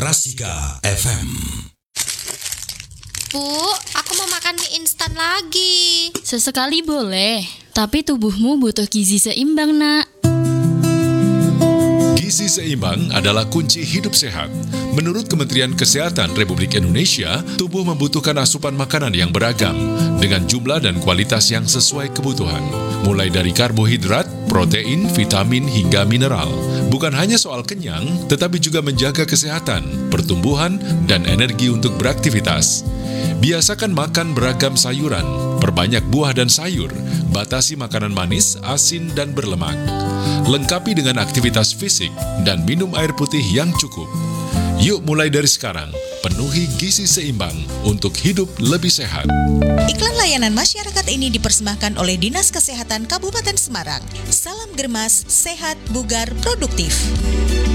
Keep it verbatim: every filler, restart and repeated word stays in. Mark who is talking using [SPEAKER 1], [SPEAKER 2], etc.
[SPEAKER 1] Rasika F M.
[SPEAKER 2] Bu, aku mau makan mie instan lagi.
[SPEAKER 3] Sesekali boleh, tapi tubuhmu butuh gizi seimbang, nak.
[SPEAKER 4] Gizi seimbang adalah kunci hidup sehat. Menurut Kementerian Kesehatan Republik Indonesia, tubuh membutuhkan asupan makanan yang beragam dengan jumlah dan kualitas yang sesuai kebutuhan. Mulai dari karbohidrat, protein, vitamin, hingga mineral. Bukan hanya soal kenyang, tetapi juga menjaga kesehatan, pertumbuhan, dan energi untuk beraktivitas. Biasakan makan beragam sayuran, perbanyak buah dan sayur, batasi makanan manis, asin, dan berlemak. Lengkapi dengan aktivitas fisik dan minum air putih yang cukup. Yuk mulai dari sekarang, penuhi gizi seimbang untuk hidup lebih sehat.
[SPEAKER 5] Iklan layanan masyarakat ini dipersembahkan oleh Dinas Kesehatan Kabupaten Semarang. Salam Germas, sehat, bugar, produktif.